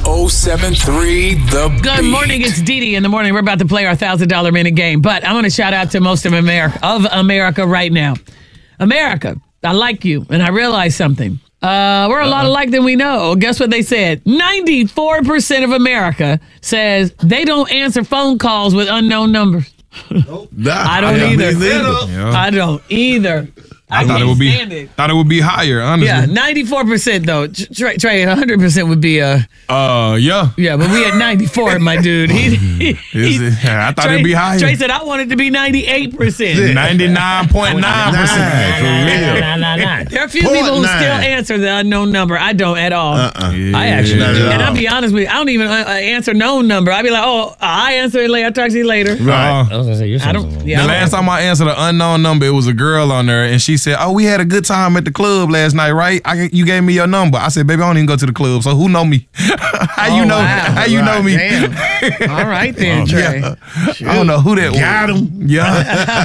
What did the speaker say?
107.3 The Beat. Good morning, it's Dee Dee in the morning. We're about to play our $1,000 minute game, but I want to shout out to most of America right now. America, I like you, and I realize something. We're a lot alike than we know. Guess what they said? 94% of America says they don't answer phone calls with unknown numbers. I don't either. I don't either. I thought it would be higher, honestly. Yeah, 94% though. Trey, 100% would be yeah. Yeah, but we at 94, my dude. I thought it'd be higher. Trey said I wanted to be 98%. 99.9%. There are a few people who still answer the unknown number. I don't at all. I actually do. And I'll be honest with you, I don't even answer known number. I'll be like, oh, I answer it later. I'll talk to you later. Right. I was gonna say you're The last time I answered an unknown number, it was a girl on there, and she said, "Oh, we had a good time at the club last night, right? You gave me your number." I said, "Baby, I don't even go to the club, so who know me? How you know? Wow. How you know me?" Damn. All right then, Trey. I don't know who that was. Got him. Yeah.